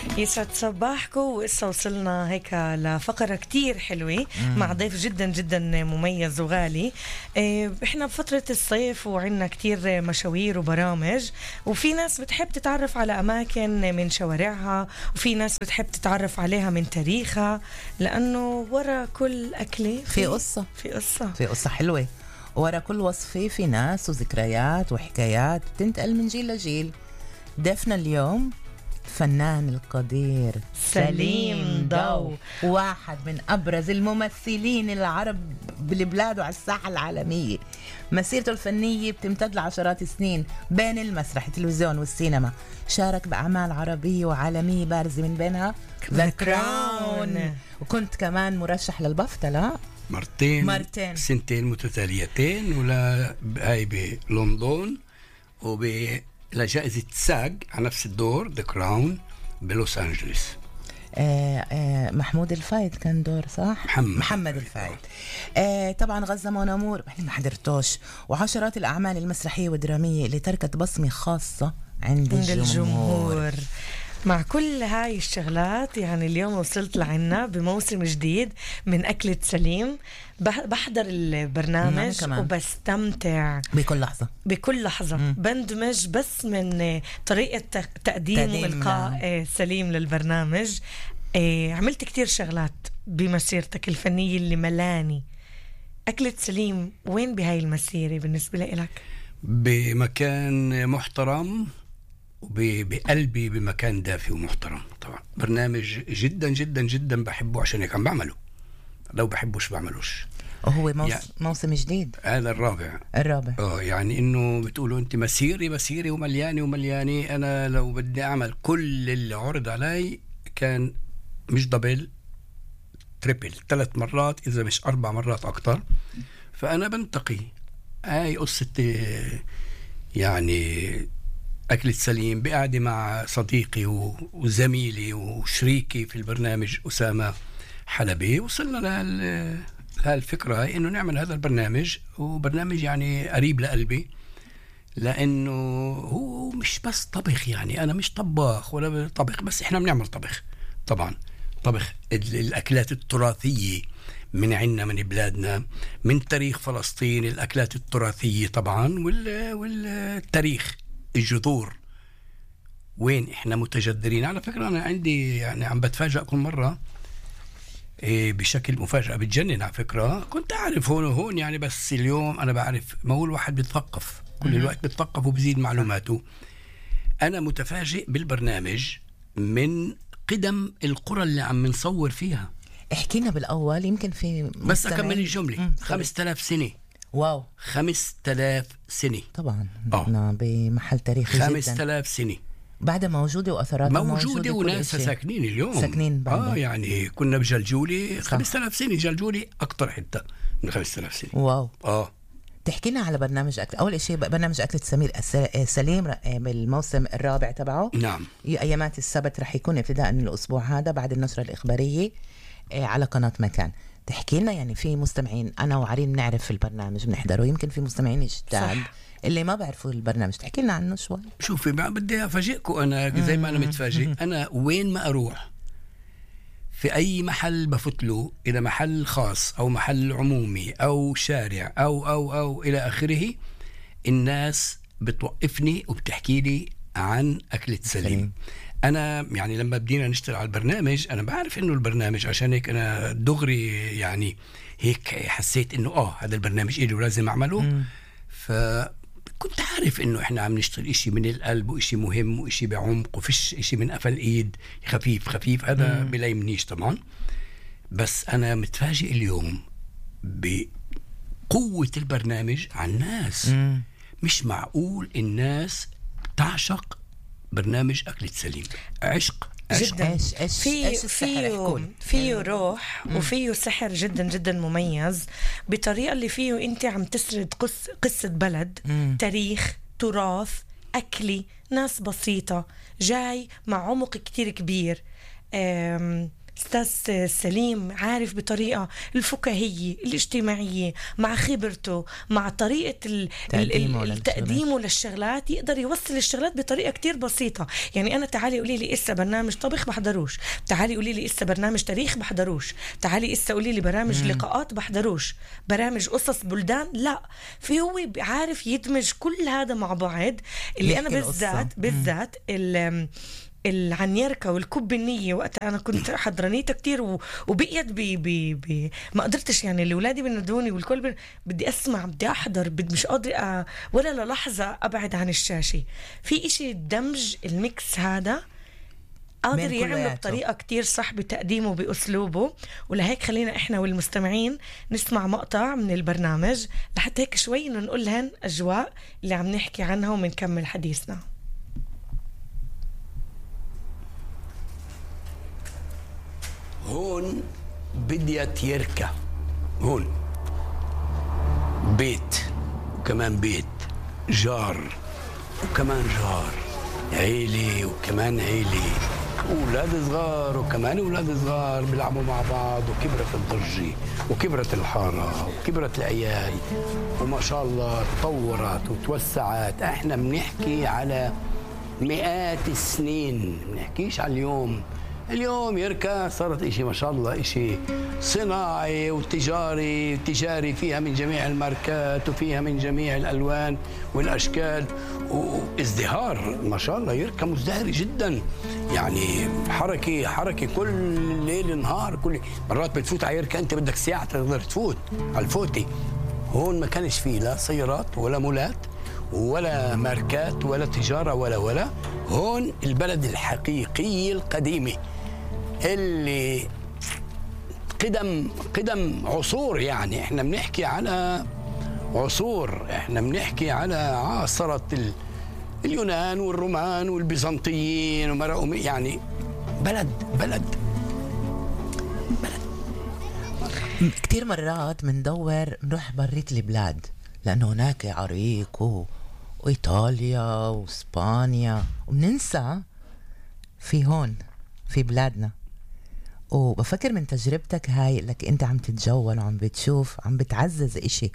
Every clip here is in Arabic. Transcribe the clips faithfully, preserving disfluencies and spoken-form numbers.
يسعد صباحكم. وإسا وصلنا هيك لفقرة كتير حلوة مع ضيف جدا جدا مميز وغالي. اه احنا بفترة الصيف وعنا كتير مشاوير وبرامج، وفي ناس بتحب تتعرف على أماكن من شوارعها، وفي ناس بتحب تتعرف عليها من تاريخها، لأنه ورا كل أكلة في قصة في قصة في قصة حلوة. ورا كل وصفة في ناس وذكريات وحكايات بتنتقل من جيل لجيل. ضيفنا اليوم الفنان القدير سليم ضو، واحد من أبرز الممثلين العرب بالبلاد وعلى الساحة العالمية. مسيرته الفنية بتمتد لعشرات السنين بين المسرح التلفزيون والسينما. شارك بأعمال عربية وعالمية بارزة من بينها ذا كراون، وكنت كمان مرشح للبافتا لا مرتين مرتين سنتين متتاليتين، ولا هاي بلندن وب لجائزة ساج على نفس الدور ذا كراون بلوس أنجلس. آه آه محمود الفايد كان دور صح؟ محمد, محمد الفايد. آه طبعا غزة مونامور ما حضرتوش، وعشرات الأعمال المسرحية والدرامية اللي تركت بصمة خاصة عند, عند الجمهور. الجمهور مع كل هاي الشغلات يعني اليوم وصلت لعنا بموسم جديد من أكلة سليم. بحضر البرنامج وبستمتع بكل لحظة بكل لحظة م. بندمج بس من طريقة تقديم وإلقاء سليم للبرنامج. عملت كتير شغلات بمسيرتك الفنية اللي ملاني. أكلة سليم وين بهاي المسيرة بالنسبة لك؟ بمكان محترم وبقلبي بمكان دافي ومحترم. طبعا برنامج جدا جدا جدا بحبه، عشان هيك عم بعمله. لو بحبوش بعملوش. وهو موس... يعني موسم جديد هذا الرابع الرابع اه يعني انه بتقولوا انت مسيري مسيري وملياني وملياني. انا لو بدي اعمل كل اللي عرض علي كان مش دبل تريبل ثلاث مرات اذا مش اربع مرات اكتر. فانا بنتقي هاي قصة يعني أكلة سليم بقعدي مع صديقي وزميلي وشريكي في البرنامج أسامة حلبي. وصلنا لهالفكرة هاي إنه نعمل هذا البرنامج، وبرنامج يعني قريب لقلبي، لأنه هو مش بس طبخ. يعني أنا مش طباخ ولا طبخ، بس إحنا بنعمل طبخ. طبعا طبخ الأكلات التراثية من عنا من بلادنا، من تاريخ فلسطين الأكلات التراثية طبعا، والتاريخ الجذور وين احنا متجذرين. على فكرة انا عندي يعني عم بتفاجأ كل مرة إيه بشكل مفاجأة بتجنن. على فكرة كنت اعرف هون وهون يعني، بس اليوم انا بعرف. ما هو الواحد بيتثقف كل الوقت، بيتثقف وبزيد معلوماته. انا متفاجئ بالبرنامج من قدم القرى اللي عم نصور فيها. احكينا بالاول يمكن في بس اكمل الجملة. خمسة آلاف سنة. واو خمسة آلاف سنة طبعا. احنا بمحل تاريخي جدا. خمسة آلاف سنة بعدها موجودة وأثراتها موجودة, موجودة وناس ساكنين اليوم. ساكنين آه يعني كنا بجلجولي خمسة آلاف سنة. جلجولي أكتر حتى من خمسة آلاف سنة. واو. آه تحكينا على برنامج أكل. أول شيء برنامج أكلة سمير سليم بالموسم الرابع تبعه. نعم. أيامات السبت رح يكون ابتداء من الأسبوع هذا بعد النشرة الإخبارية على قناة مكان. تحكي لنا يعني في مستمعين أنا وعرين نعرف البرنامج بنحضره، يمكن في مستمعين جداد اللي ما بعرفوا البرنامج. تحكي لنا عنه شوي. شوفي بدي أفاجئكم أنا زي ما أنا متفاجئ. أنا وين ما أروح في أي محل بفتله، إلى محل خاص أو محل عمومي أو شارع أو أو أو إلى آخره، الناس بتوقفني وبتحكي لي عن أكلة سليم. أنا يعني لما بدينا نشتغل على البرنامج أنا بعرف إنه البرنامج، عشان هيك أنا دغري يعني هيك حسيت إنه آه هذا البرنامج إلي ولازم أعمله. م. فكنت عارف إنه إحنا عم نشتغل إشي من القلب وإشي مهم وإشي بعمق، وفيش إشي من قفل إيد خفيف خفيف. هذا بلا يمنيش طبعا. بس أنا متفاجئ اليوم بقوة البرنامج على الناس. م. مش معقول الناس تعشق برنامج أكلة سليم. عشق جدا. فيه فيه فيه روح مم. وفيه سحر جدا جدا مميز، بطريقة اللي فيه انت عم تسرد قص قصة بلد، مم. تاريخ، تراث، أكلي، ناس بسيطة، جاي مع عمق كتير كبير. أستاذ سليم عارف بطريقة الفكاهية الاجتماعية مع خبرته مع طريقة ال- ال- تقديمه ال- التقديمه للشغلات يقدر يوصل الشغلات بطريقة كتير بسيطة. يعني أنا تعالي قولي لي إسا برنامج طبخ بحضروش، تعالي قولي لي إسا برنامج تاريخ بحضروش، تعالي إسا قولي لي برامج مم. لقاءات بحضروش، برامج قصص بلدان لا. في هو عارف يدمج كل هذا مع بعض. اللي أنا بالذات بالذات ال العنيركة والكب النية وقت أنا كنت حضرانيتها كتير و... وبقيت بي بي بي ما قدرتش. يعني الأولادي بندوني والكل بن... بدي أسمع بدي أحضر بدي مش قادرة أ... ولا للحظة أبعد عن الشاشة. في إشي دمج الميكس هذا قادر يعمله بطريقة كتير صح بتقديمه بأسلوبه. ولهيك خلينا إحنا والمستمعين نسمع مقطع من البرنامج لحتى هيك شوي نقول لهن أجواء اللي عم نحكي عنها ومنكمل حديثنا. هون بديت يركة، هون بيت وكمان بيت، جار وكمان جار، عيلة وكمان عيلة، أولاد صغار وكمان أولاد صغار بيلعبوا مع بعض. وكبرت الضجة وكبرت الحارة وكبرت العيال وما شاء الله تطورت وتوسعت. احنا بنحكي على مئات السنين، بنحكيش على اليوم. اليوم يركا صارت إشي ما شاء الله إشي صناعي وتجاري تجاري فيها من جميع الماركات وفيها من جميع الألوان والأشكال وازدهار ما شاء الله. يركا مزدهري جدا، يعني حركة حركة كل ليل نهار. كل مرات بتفوت على يركا أنت بدك ساعة تقدر تفوت على الفوتي. هون ما كانش فيه لا سيارات ولا مولات ولا ماركات ولا تجارة ولا ولا. هون البلد الحقيقي القديمة اللي قدم قدم عصور. يعني احنا بنحكي على عصور، احنا بنحكي على عاصرة اليونان والرومان والبيزنطيين ومرقوا. يعني بلد بلد بلد كتير مرات مندور نروح بريت البلاد لأنه هناك عريق و... وإيطاليا وإسبانيا، وبننسى في هون في بلادنا. وبفكر من تجربتك هاي لك أنت عم تتجول وعم بتشوف عم بتعزز إشي.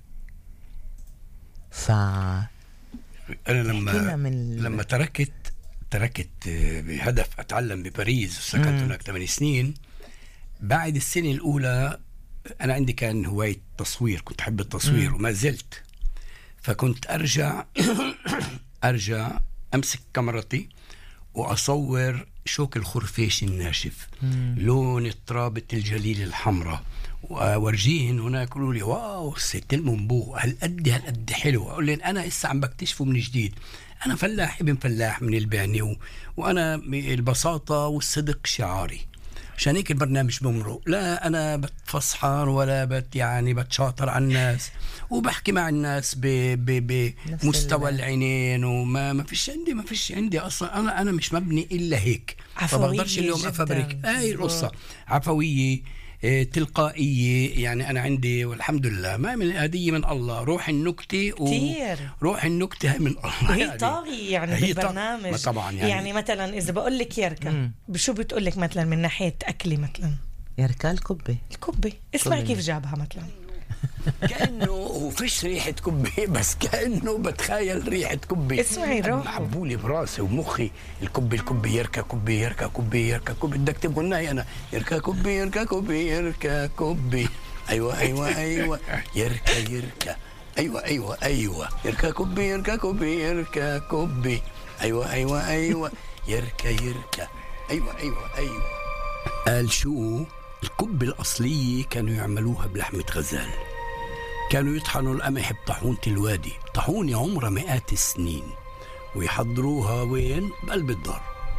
ف أنا لما من... لما تركت تركت بهدف أتعلم بباريس وسكنت هناك ثمان سنين. بعد السنة الأولى أنا عندي كان هواية تصوير، كنت أحب التصوير مم. وما زلت. فكنت أرجع أرجع أمسك كاميرتي وأصور شوك الخرفيش الناشف، مم. لون الترابة الجليل الحمراء، وأورجيهن هناك يقولوا لي واو ست المنبوع هالقد هالقد حلو. أقول لهم أنا إسا عم بكتشفه من جديد. أنا فلاح ابن فلاح من الباني و... وأنا البساطة والصدق شعاري. عشان هيك البرنامج بمرق. لا أنا بتفصحر ولا بت يعني بتشاطر على الناس وبحكي مع الناس بمستوى العينين. وما ما فيش عندي ما فيش عندي أصلا. أنا أنا مش مبني إلا هيك. فبقدرش اليوم أفبرك. هاي القصة عفوية تلقائية. يعني أنا عندي والحمد لله ما من هدية من الله. روح النكتة روح النكتة هي من الله. هي يعني طاغي يعني بالبرنامج طبعا. يعني, يعني مثلا إذا بقول لك يركا بشو بتقول لك مثلا من ناحية أكلي مثلا؟ يركا الكبة الكبة اسمعي كيف جابها مثلا. كأنه هو فيش ريحة كبة بس كأنه بتخيل ريحة كبة. اسمعي روح محبولي براسي ومخي الكبة الكبة يركا كبة يركا كبة يركا كبة. بدك تبغى لنا أنا يركا كبة يركا كبة يركا كبة. أيوة أيوة أيوة يركا يركا أيوة أيوة أيوة يركا كبة يركا كبة يركا كبة. أيوة أيوة أيوة يركا يركا أيوة أيوة أيوة. قال شو الكبة الأصلية كانوا يعملوها بلحمة غزال. كانوا يطحنوا القمح بطاحونة الوادي، طاحونة عمرها مئات السنين، ويحضروها وين؟ بقلب الدار.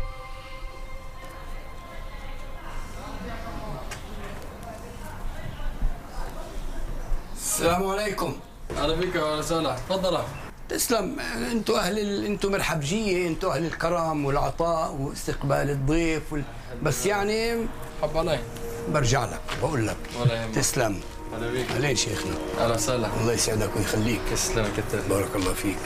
السلام عليكم. أهلا بك وأهلا وسهلا. تفضل. تسلم. انتوا اهل ال... انتوا مرحبجيه، انتوا اهل الكرم والعطاء واستقبال الضيف وال... بس يعني حب علي برجع لك بقول لك. ولا يهمك. تسلم. هلا بيك. اهلين شيخنا. اهلا وسهلا. الله يسعدك ويخليك. تسلم كتير. بارك الله فيك.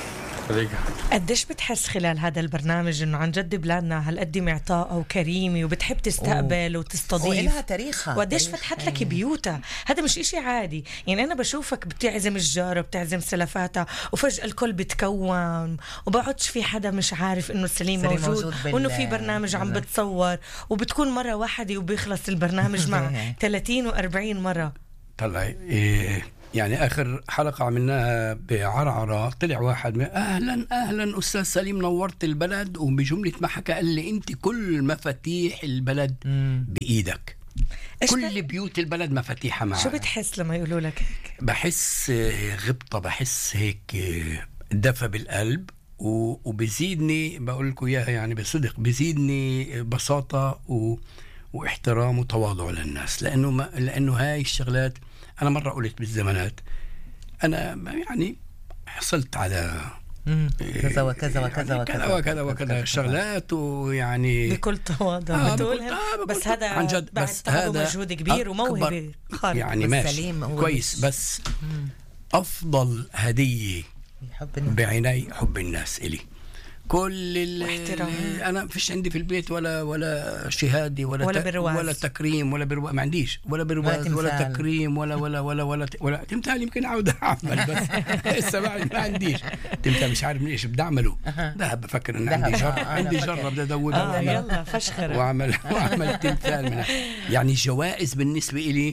خليك. قديش بتحس خلال هذا البرنامج انه عن جد بلادنا هالقد معطاءة وكريمة وبتحب تستقبل وتستضيف وإلها تاريخها وقديش تاريخ فتحت لك يعني. بيوتها؟ هذا مش إشي عادي. يعني أنا بشوفك بتعزم الجارة بتعزم سلفاتها وفجأة الكل بتكون وبقعدش في حدا مش عارف إنه سليم سليم موجود, موجود بال- وإنه في برنامج عم بال- بتصور وبتكون مرة واحدة وبيخلص البرنامج مع ثلاثين وأربعين مرة. طلع إيه يعني آخر حلقة عملناها بعرعرة طلع واحد من أهلا أهلا أستاذ سليم نورت البلد، وبجملة ما حكى قال لي أنت كل مفاتيح البلد بإيدك، كل بيوت البلد مفاتيحها معك. شو بتحس لما يقولوا لك هيك؟ بحس غبطة، بحس هيك دفى بالقلب، وبزيدني بقول لكم إياها يعني بصدق، بزيدني بساطة و... واحترام وتواضع للناس، لأنه ما... لأنه هاي الشغلات أنا مرة قلت بالزمانات أنا يعني حصلت على كذا وكذا وكذا وكذا وكذا وكذا شغلات، ويعني بكل تواضع آه بتقولها آه بس هذا عن جد، بس هذا مجهود كبير وموهبة خارقة يعني ماشي كويس، بس أفضل هدية بعيني حب الناس إلي. كل واحترام. انا فيش عندي في البيت ولا ولا شهاده ولا ولا ت... برواز. ولا تكريم ولا برواز، ما عنديش ولا برواز ولا, ولا تكريم ولا ولا ولا ولا ت... ولا تمثال. يمكن عاود اعمل بس لسه ما عنديش تمثال، مش عارف من ايش بدي اعمله. ذهب بفكر ان عندي جره آه عندي جره بدي ادور آه يلا فشخر واعمل واعمل تمثال منها. يعني الجوائز بالنسبه لي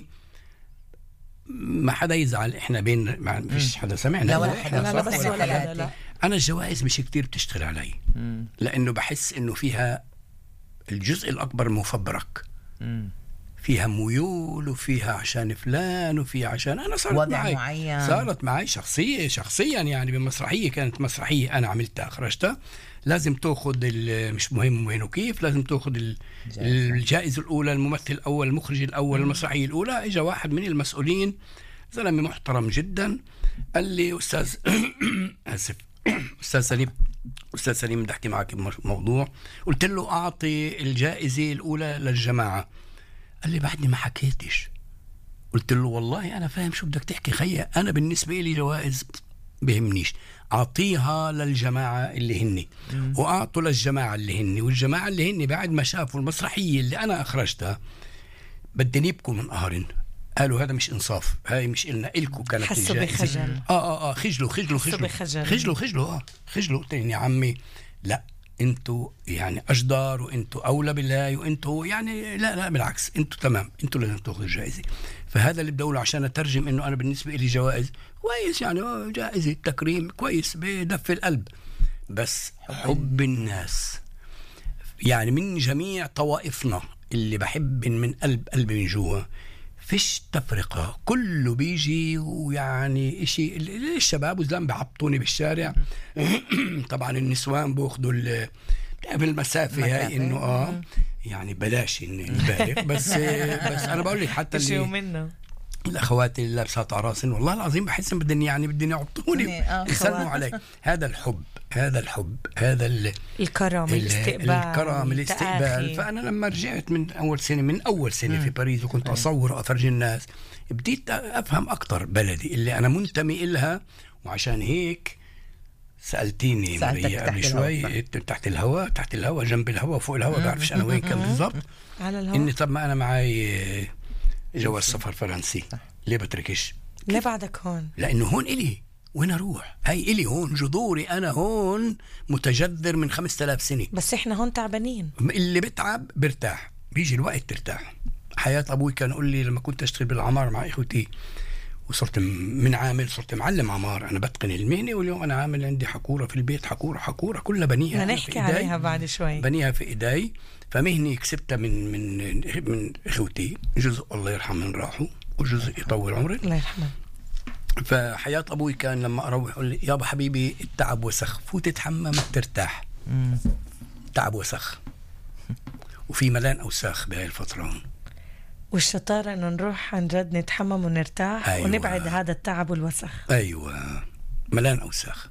ما حدا يزعل، احنا بين ما فيش حدا سمعنا لا ولا حدا لا لا بس ولا لا لا. أنا الجوائز مش كتير بتشتغل علي، لأنه بحس إنه فيها الجزء الأكبر مفبرك، فيها ميول وفيها عشان فلان وفيها عشان أنا صارت معي معين. صارت معي شخصية شخصيا يعني بمسرحية، كانت مسرحية أنا عملتها أخرجتها، لازم تأخذ مش مهم وين وكيف، لازم تأخذ الجائزة الأولى، الممثل الأول، المخرج الأول، المسرحية الأولى. إجا واحد من المسؤولين زلمة محترم جدا قال لي أستاذ آسف أستاذ سليم أستاذ سليم بدي أحكي معك بموضوع. قلت له أعطي الجائزة الأولى للجماعة. قال لي بعدني ما حكيتش. قلت له والله أنا فاهم شو بدك تحكي خيّ، أنا بالنسبة لي جوائز بهمنيش، أعطيها للجماعة اللي هني وأعطوا للجماعة اللي هني، والجماعة اللي هني بعد ما شافوا المسرحية اللي أنا أخرجتها بدي يبكوا من قهرن. قالوا هذا مش إنصاف، هاي مش إلنا إلكو كانت حسوا بخجل. آه آه آه خجلوا خجلوا خجلوا خجلوا خجلوا آه خجلوا قلت يا عمي لا، انتوا يعني أجدار وانتوا أولى بالله وانتوا يعني لا لا بالعكس، انتوا تمام، انتوا لازم تأخذوا الجائزة. فهذا اللي بدي أقوله عشان أترجم إنه أنا بالنسبة لي جوائز كويس، يعني جائزة تكريم كويس بدفي القلب، بس حب الناس يعني من جميع طوائفنا اللي بحب من قلب قلبي من جوا، فيش تفرقة، كله بيجي ويعني إشي. الشباب والزلمة بيعبطوني بالشارع طبعا النسوان بأخذوا بالمسافة هاي إنه آه يعني بلاش نبالغ بس بس أنا بقول لك حتى اللي الأخوات اللي لابسات عراسن والله العظيم بحس بدني يعني بدني يعبطوني يسلموا علي. هذا الحب هذا الحب هذا الكرم الاستقبال الكرم الاستقبال. فأنا لما رجعت من أول سنة من أول سنة في باريس وكنت أصور وأفرج الناس، بديت أفهم أكتر بلدي اللي أنا منتمي إلها. وعشان هيك سألتيني مريا قبل شوي تحت الهواء تحت الهواء جنب الهواء فوق الهواء، بعرفش أنا وين كان بالضبط على الهواء. إني طب ما أنا معي جواز سفر فرنسي، ليه بتركش؟ ليه بعدك هون؟ لأنه هون إلي وين أروح، هاي إلي هون جذوري، أنا هون متجذر من خمسة آلاف سنة. بس إحنا هون تعبانين، اللي بتعب برتاح، بيجي الوقت ترتاح. حياة أبوي كان يقول لي لما كنت أشتغل بالعمار مع إخوتي وصرت من عامل صرت معلم عمار، أنا بتقن المهنة، واليوم أنا عامل عندي حكورة في البيت، حكورة حكورة كلها بنيها نحكي عليها بعد شوي، بنيها في إيداي. فمهني كسبتها من من من إخوتي، جزء الله يرحمهم راحوا وجزء يطول عمرك الله يرحمه. فحياة أبوي كان لما أروح يقول لي يابا حبيبي التعب وسخ، فوت تتحمم ترتاح. تعب وسخ وفي ملان أوساخ بهاي الفترة، والشطارة إنه نروح عن جد نتحمم ونرتاح. أيوة. ونبعد هذا التعب والوسخ. أيوة ملان أوساخ.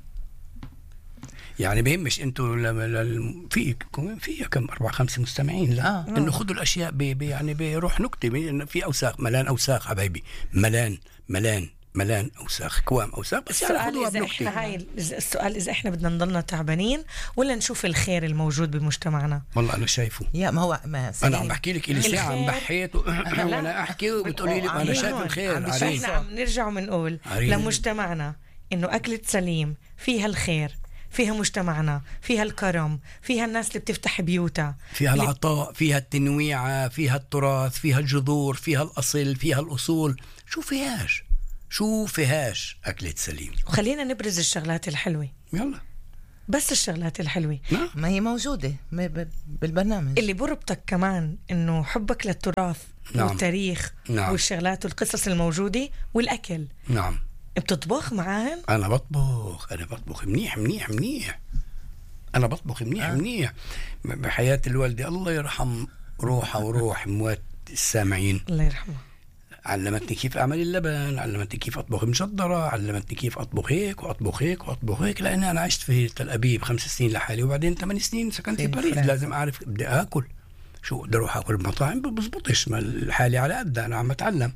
يعني بهمش انتوا لما في في كم أربعة خمسة مستمعين لا آه. انه خذوا الاشياء بي بي يعني بروح نكتب في اوساخ، ملان اوساخ حبايبي، ملان ملان ملان اوساخ، كوام اوساخ، بس يعني السؤال خذوها إذا بنكتة. إحنا هاي السؤال إذا إحنا بدنا نضلنا تعبانين ولا نشوف الخير الموجود بمجتمعنا. والله انا شايفه، يا ما هو ما انا سليم. عم بحكي لك الي ساعه عم الخير. بحيت و- وانا احكي وبتقولي لي انا شايف الخير. عم عريس. إحنا عم نرجع ونقول عريس. لمجتمعنا إنه أكلة سليم فيها الخير، فيها مجتمعنا، فيها الكرم، فيها الناس اللي بتفتح بيوتها، فيها اللي- العطاء، فيها التنويعة، فيها التراث، فيها الجذور، فيها الأصل، فيها الأصول. شو فيهاش شو فيهاش أكلة سليم. وخلينا نبرز الشغلات الحلوة، يلا بس الشغلات الحلوة نعم. ما هي موجودة ب- ب- بالبرنامج. اللي بربطك كمان إنه حبك للتراث نعم. والتاريخ نعم. والشغلات والقصص الموجودة والأكل. نعم بتطبخ معاهم؟ أنا بطبخ أنا بطبخ منيح منيح منيح أنا بطبخ منيح آه. منيح بحياة الوالدة الله يرحم روحها وروح موات السامعين. الله يرحمه. علمتني كيف أعمل اللبن، علمتني كيف أطبخ مجدرة، علمتني كيف أطبخ هيك وأطبخ هيك وأطبخ هيك، لأن أنا عشت في تل أبيب خمس سنين لحالي، وبعدين ثمان سنين سكنت في في باريس. فرنسا. لازم أعرف بدي أكل شو، بدي أروح أكل بمطاعم بزبطش، ما حالي على قد أنا عم أتعلم.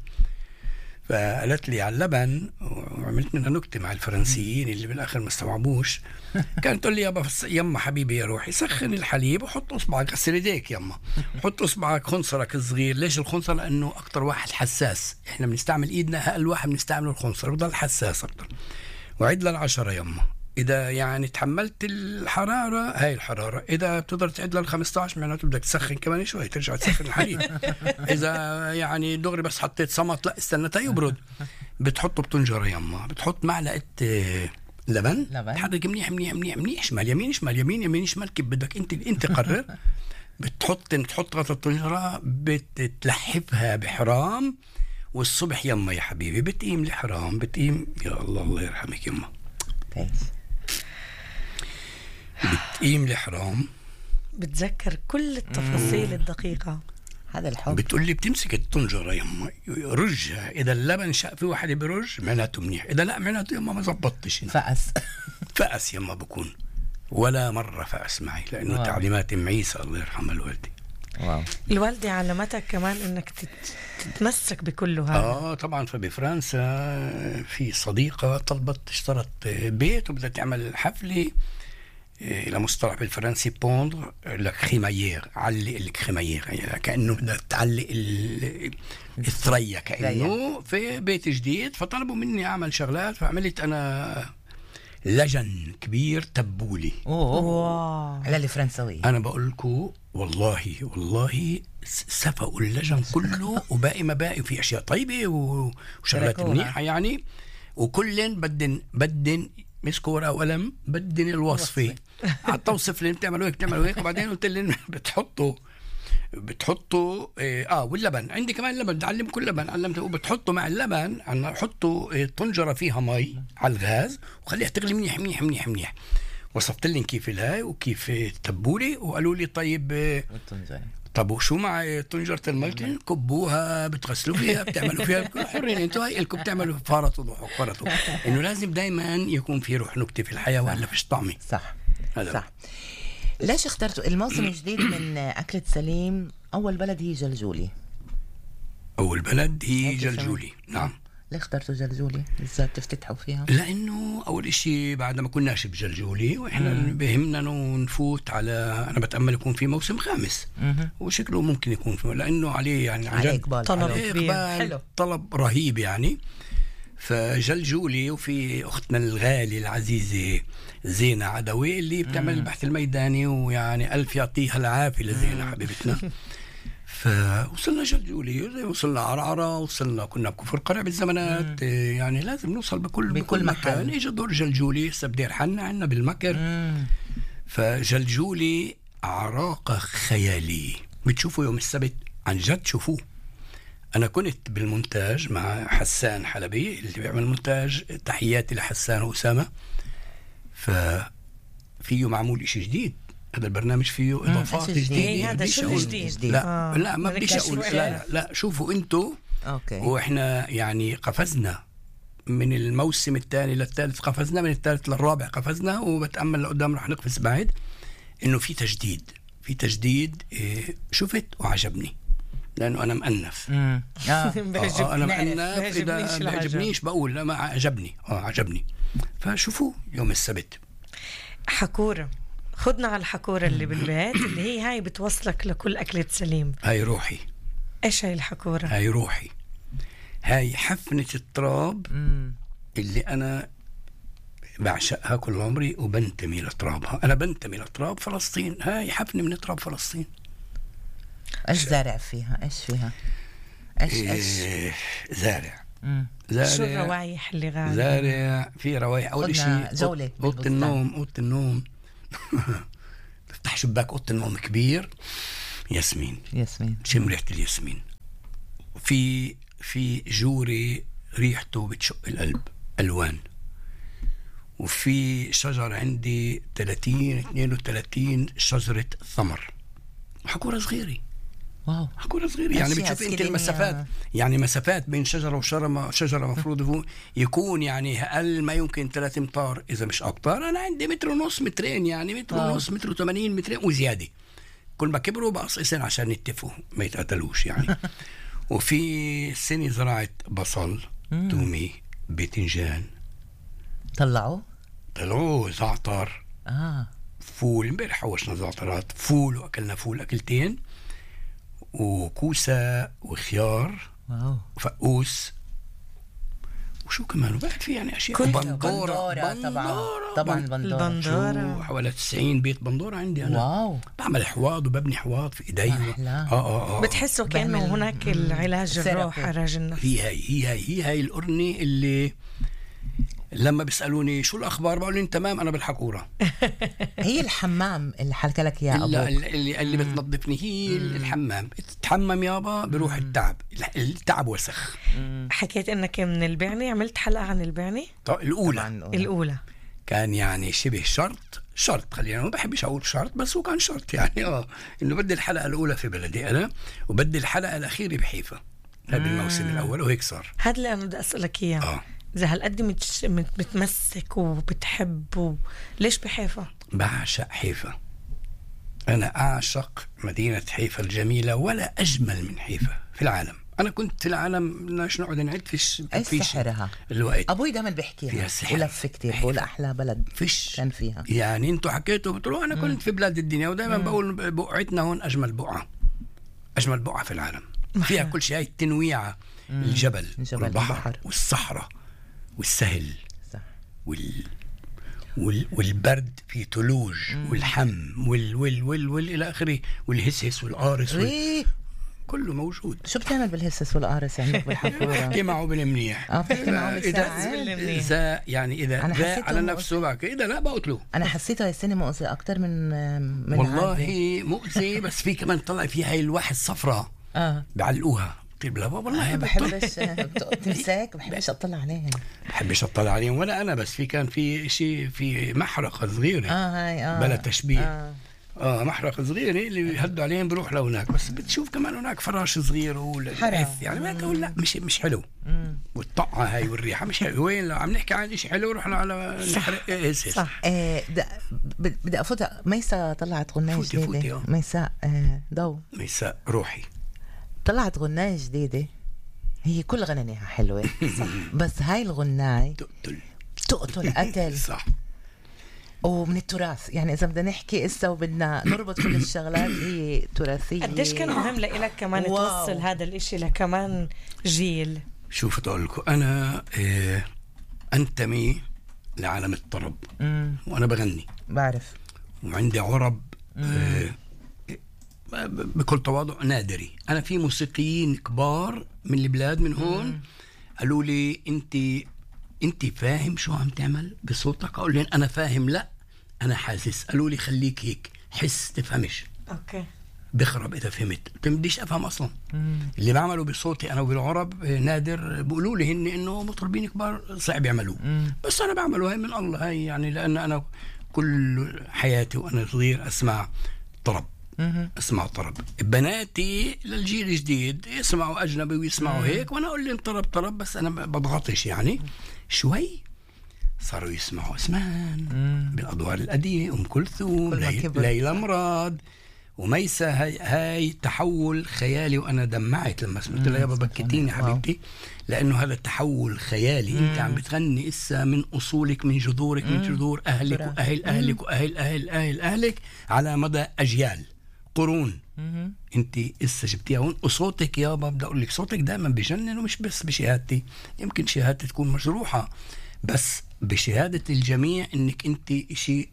فقالت لي على اللبن، وعملت منها نكتة مع الفرنسيين اللي بالآخر ما استوعبوش. كانت تقول لي يابا فس- يما حبيبي يا روحي سخن الحليب وحط اصبعك، غسل ايديك يما، حط اصبعك خنصرك الصغير. ليش الخنصر؟ لانه اكتر واحد حساس، احنا بنستعمل ايدنا، اقل واحد بنستعمله الخنصر، بضل حساس اكتر. وعد للعشرة يما، اذا يعني تحملت الحراره هاي الحراره، اذا بتقدر تعد لل15 معناته بدك تسخن كمان شوي، ترجع تسخن الحليب. اذا يعني دغري بس حطيت صمت، لا استنى تا يبرد. بتحطه بطنجره يما، بتحط معلقه آه، لبن، لبن. تحرك منيح منيح منيح منيح، شمال يمين شمال يمين يمين شمال، كيف بدك انت انت قرر. بتحط بتحط غطا الطنجره، بتلحفها بحرام، والصبح يما يا حبيبي بتقيم الحرام، بتقيم يا الله الله يرحمك يما، كويس. بتقيم الحرام، بتذكر كل التفاصيل الدقيقة. هذا الحب. بتقول لي بتمسك الطنجره يما رجها، اذا اللبن شاء في واحد برج معناته منيح، اذا لا معناته يما ما زبطتش. فأس. فأس يما بكون، ولا مرة فأس معي، لأنه واو. تعليمات أم عيسى الله يرحمها الوالدة. واو. الوالدة علمتك كمان انك تت- تتمسك بكله هذا. آه طبعا. فبفرنسا في صديقة طلبت اشترت بيت وبدها تعمل حفلة، إلى مصطلح بالفرنسي بوندر لك خيمايير، علق الكخيمايير، يعني كأنه بدها تعلق ال- الثريا كأنه في بيت جديد. فطلبوا مني أعمل شغلات، فعملت أنا لجن كبير تبولي. اوه. واو. على الفرنسوية. انا بقول لكم والله والله س- سفقوا اللجن كله، وباقي ما باقي في اشياء طيبه و- وشغلات تركوها. منيحه يعني، وكلن بدن بدن مسكوا ورقه وقلم، بدن الوصفه، قعدت اوصف لهم بتعملوا هيك بتعملوا هيك، وبعدين قلت لهم بتحطوا بتحطوا اه, آه واللبن عندي كمان لبن، بدي اعلمكم اللبن، علمته. بتحطوا مع اللبن عن حطوا آه، طنجره فيها مي على الغاز وخليها تغلي منيح منيح منيح منيح. وصفت لهم كيف الهاي وكيف التبولة، وقالوا لي طيب آه، والطنجرة. طب وشو مع طنجرة الملتن؟ كبوها، بتغسلوا فيها، بتعملوا فيها، كل حرين انتوا، هاي لكم بتعملوا فرطوا ضحك فرطوا. انه لازم دائما يكون في روح نكتة في الحياة، ولا فيش طعمة. صح. هذا. صح. ليش اخترتوا الموسم الجديد من أكلة سليم؟ أول بلد هي جلجولي. أول بلد هي هيك جلجولي. نعم. ليه اخترتوا جلجولي بالذات تفتتحوا فيها؟ لأنه أول إشي بعد ما كناش بجلجولي، وإحنا بهمنا إنه نفوت على، أنا بتأمل يكون في موسم خامس، مهم. وشكله ممكن يكون في، لأنه عليه يعني عن عليه جد إقبال. طلب حلو. كبير. إقبال، حلو. طلب رهيب يعني. فجلجولي، وفي أختنا الغالية العزيزة زينة عدوي اللي بتعمل البحث الميداني، ويعني ألف يعطيها العافية لزينة حبيبتنا. فوصلنا جلجولي، زي وصلنا عرعرة، وصلنا كنا بكفر قرع بالزمانات. إيه يعني لازم نوصل بكل بكل بكل مكان. مكان. اجى دور جلجولي، هسه بدير حنا عنا بالمكر. مم. فجلجولي عراقة خيالية، بتشوفوا يوم السبت عن جد شوفوه. أنا كنت بالمونتاج مع حسان حلبي اللي بيعمل مونتاج، تحياتي لحسان وأسامة. ففيه معمول إشي جديد، هذا البرنامج فيه إضافات إشي جديد. جديدة. إيه، هذا بديش شو أقول- جديد؟ جديد. لا آه. لا ما بدك بديش تشوف أقول، لا لا, لا شوفوا أنتوا. أوكي. وإحنا يعني قفزنا من الموسم الثاني للثالث، قفزنا من الثالث للرابع، قفزنا، وبتأمل لقدام رح نقفز بعد. إنه في تجديد، في تجديد. إيه، شفت وعجبني لانه انا مأنف. امم اه بيعجب- آه انا نعرف. مأنف، بيعجبنيش اذا العجب. بيعجبنيش بقول لا ما عجبني، اه عجبني. فشوفوا يوم السبت حكورة، خدنا على الحكورة اللي بالبيت، اللي هي هاي بتوصلك لكل أكلة سليم. هاي روحي، إيش هاي الحكورة؟ هاي روحي، هاي حفنة التراب امم اللي أنا بعشقها كل عمري وبنتمي لترابها. أنا بنتمي لتراب فلسطين، هاي حفنة من تراب فلسطين. ايش زارع فيها؟ ايش فيها؟ ايش ايش؟ إيه زارع مم. شو زارع الروايح اللي غالية؟ زارع في روايح. أول خدنا شيء جولة أوضة بالبستان. النوم، أوضة النوم تفتح شباك أوضة النوم كبير، ياسمين، ياسمين. شم ريحة الياسمين. في في جوري ريحته بتشق القلب، ألوان. وفي شجر عندي ثلاثين اثنين وثلاثين شجرة ثمر، حكورة صغيرة، واو. حكورة صغيرة. يعني أشياء بتشوف انت سكيلينية. المسافات، يعني مسافات بين شجرة وشجرة، شجرة مفروض يكون يعني أقل ما يمكن ثلاث امتار إذا مش أكتر. أنا عندي متر ونص، مترين، يعني متر واو. ونص، متر وثمانين، مترين وزيادة. كل ما كبروا بقصقصن عشان يتفقوا ما يتقتلوش يعني. وفي سنة زرعت بصل، تومي، باذنجان، طلعوا. طلعوا زعتر، اه فول. امبارح حوشنا زعترات، فول، واكلنا فول اكلتين، وكوسه وخيار واو. وفقوس، وشو كمان وبعد في يعني اشياء. كل- بندورة طبعا. طبعا بندورة. البندورة. شو حوالي تسعين بيت بندورة عندي انا. واو. بعمل حواض وببني حواض في ايدي. أحلى. اه اه اه بتحسوا كأنه بعمل- هناك العلاج ثيرابي. الروح، علاج النفس. هي هي هي هي هي هاي القرنة اللي لما بيسألوني شو الأخبار بقول لهم تمام أنا بالحكورة. هي الحمام اللي حكى لك اياه إلا ابوك. اللي, اللي بتنظفني هي الحمام. تتحمم يابا بروح التعب، التعب وسخ. حكيت إنك من البعنة، عملت حلقة عن البعنة طب الأولى طبعاً. الأولى. كان يعني شبه شرط شرط خلينا، ما بحبش أقول شرط بس هو كان شرط يعني اه إنه بدي الحلقة الأولى في بلدي أنا، وبدي الحلقة الأخيرة بحيفا هذا الموسم الأول، وهيك صار. هذا اللي أنا بدي أسألك إياه. آه إذا هالقد متش- مت- متمسك وبتحب و... ليش بحيفا؟ بعشق حيفا، أنا أعشق مدينة حيفا الجميلة، ولا أجمل من حيفا في العالم. أنا كنت في العالم بدناش نقعد نعد فيش ايش فيش سحرها؟ الوقت ابوي دائما بيحكيها فيها سحر. ولف كتير، بقول احلى بلد فيش كان فيها. يعني انتوا حكيتوا بتقولوا انا كنت في بلاد الدنيا، ودائما بقول بقعتنا هون اجمل بقعه، اجمل بقعه في العالم. فيها كل شيء، هاي التنويعه، الجبل الجبل، والبحر البحر. والصحراء والسهل صح. وال وال والبرد في ثلوج والحم وال وال وال وال الى اخره، والهسهس والقارص وال... إيه. كله موجود. شو بتعمل بالهسس والقارص عندك بالحكورة؟ احكي معه بالمنيح. اه بتحكي معه اذا بالساعة. بالمنيح. اذا يعني اذا أنا ذا حسيته على مؤذي. نفسه بقى، اذا لا بقتله. انا حسيته هاي السنة مؤذي اكتر من من والله عادي. مؤذي. بس في كمان طلع فيها هاي الواحد صفراء اه بعلقوها، قلت له والله ما بحب بحبش تمسك، بحبش اطلع عليهم. بحبش اطلع عليهم ولا انا. بس في كان في شيء، في محرقه صغيره اه هاي اه بلا تشبيه. آه. اه محرقه صغيره اللي بيهدوا عليهم بروح لهناك. بس بتشوف كمان هناك فراش صغير والعث، يعني ما تقول لا مش مش حلو. والطقعه هاي والريحه مش حلو. وين لو عم نحكي عن شيء حلو رحنا على نحرق هس. صح. آه، د- ب- بدي افوت. ميسا طلعت غنايه فوتي- فوتي، جديده. آه. ميسا آه، ضو ميساء روحي. طلعت غنايه جديده، هي كل غنانيها حلوه صح، بس هاي الغنايه تقتل تقتل قتل صح. ومن التراث. يعني اذا بدنا نحكي اسا وبدنا نربط كل الشغلات، هي تراثيه. قديش كان مهم لإلك كمان واو. توصل هذا الاشي لكمان جيل؟ شوف تقول لكم انا آه انتمي لعالم الطرب، امم وانا بغني بعرف. وعندي عرب آه بكل تواضع نادري. انا في موسيقيين كبار من البلاد من هون قالوا لي انت انت فاهم شو عم تعمل بصوتك؟ اقول لهم انا فاهم، لا انا حاسس. قالوا لي خليك هيك حس تفهمش، اوكي. بخرب اذا فهمت. ما بديش افهم اصلا. اللي بعمله بصوتي انا وبالعرب آه، نادر. بيقولوا لي هن انه مطربين كبار صعب يعملوه، بس انا بعمله هاي من الله. هاي يعني لان انا كل حياتي وانا صغير اسمع طرب، اسمع طرب. بناتي للجيل الجديد يسمعوا اجنبي ويسمعوا هيك، وانا اقول لهم طرب طرب، بس انا بضغطش يعني. شوي صاروا يسمعوا اسمان بالادوار القديمه، ام كلثوم، كل ما لي... كبر. ليلى مراد، وميسة هاي, هاي تحول خيالي، وأنا دمعت لما قلت لها يابا بكتيني حبيبتي، لأنه هذا التحول خيالي. مم. أنت عم بتغني إسا من أصولك، من جذورك، مم. من جذور أهلك برا. وأهل أهلك وأهل أهل أهل أهلك على مدى أجيال قرون. مم. أنت إسا جبتيها هون، وصوتك يابا بدي أقول لك صوتك دائما بجنن، ومش بس بشهادتي، يمكن شهادتي تكون مجروحة، بس بشهادة الجميع إنك أنت شيء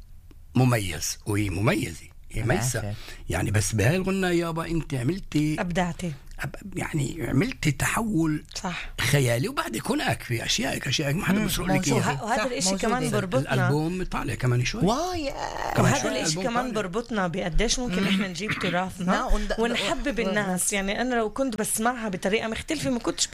مميز، وهي مميزة هي ميسة يعني. بس بهاي الغنى يابا انت عملتي ابدعتي، يعني عملتي تحول صح خيالي. وبعدك هناك في اشياء اشياء ما حدا بيسرق لك اياها، وهذا الاشي كمان بربطنا. الالبوم طالع كمان شوي، واي وهذا الاشي كمان بربطنا بقديش ممكن احنا نجيب تراثنا ونحبب الناس. يعني انا لو كنت بسمعها بطريقه مختلفه ما كنتش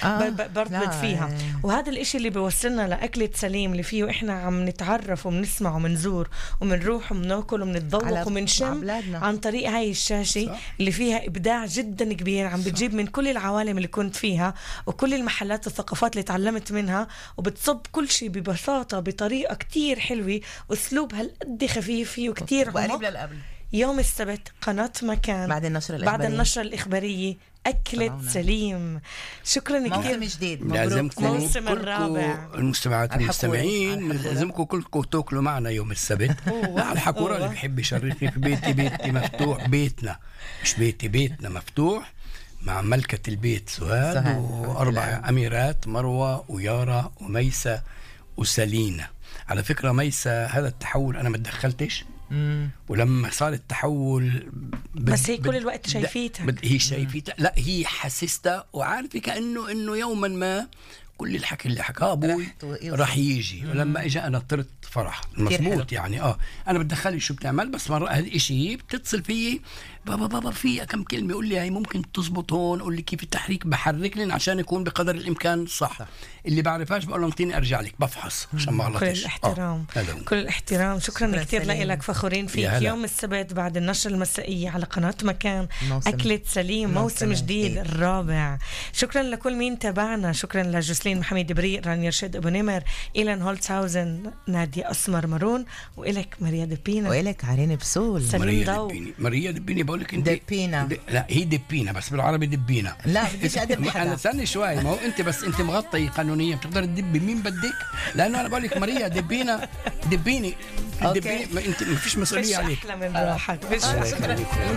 بربط فيها، وهذا الاشي اللي بيوصلنا لاكلة سليم اللي فيه احنا عم نتعرف وبنسمع وبنزور وبنروح وبناكل وبنتذوق وبنشم عن طريق هاي الشاشه صح. اللي فيها ابداع جدا كبير، عم بتجيب من كل العوالم اللي كنت فيها وكل المحلات والثقافات اللي تعلمت منها، وبتصب كل شيء ببساطة بطريقة كتير حلوة، واسلوب هالقد خفيف فيه وكتير عمق. يوم السبت قناة مكان بعد النشرة الإخبارية، بعد النشرة الإخبارية أكلة سليم. شكرا كثير. موسم جديد، لازمكم موسم الرابع. المستمعات المستمعين لازمكم كلكم تاكلوا معنا يوم السبت. على الحكورة اللي بحب يشرفني في بيتي، بيتي مفتوح، بيتنا مش بيتي، بيتنا مفتوح مع ملكة البيت سهاد وأربع أميرات، مروة ويارا وميسة وسلينا. على فكرة ميسة هذا التحول أنا ما تدخلتش، مم. ولما صار التحول بد بس هي كل الوقت شايفيتها، هي شايفيتها، لا هي حسستها وعارفة كأنه إنه يوما ما كل الحكي اللي حكاه أبوي راح يجي. مم. ولما إجا أنا طرت فرح مضبوط يعني. آه أنا بتدخلي شو بتعمل، بس مرة هذا الشيء بتتصل فيي بابا بابا في كم كلمة، يقول لي هاي ممكن تزبط هون، قول لي كيف التحريك، بحرك لين عشان يكون بقدر الإمكان صح, صح. اللي بعرفهاش بقول لهم انطيني أرجع لك بفحص عشان ما غلطش. كل الاحترام آه. كل الاحترام. شكرا, شكرا كثير لك، فخورين فيك. يوم السبت بعد النشرة المسائية على قناة مكان موسم. أكلة سليم موسم, موسم جديد إيه. الرابع. شكرا لكل مين تابعنا، شكرا لجوسلين محمد بريق، رانيا رشيد أبو نمر، إيلان هولتسهاوزن، نادية أسمر مارون، وإلك ماريا دبينا، وإلك عرين بسول، سليم ضو. ماريا دبيني بقولك انت دبينا دي... لا هي دبينا بس بالعربي دبينا. لا بديش أدب حدا. أنا استني شوي، ما هو أنت بس أنت مغطي قانونيا بتقدر تدبي مين بدك، لأنه أنا بقولك ماريا دبينا دبيني دبيني، انت ما فيش مسؤولية عليك. أحلى من روحك.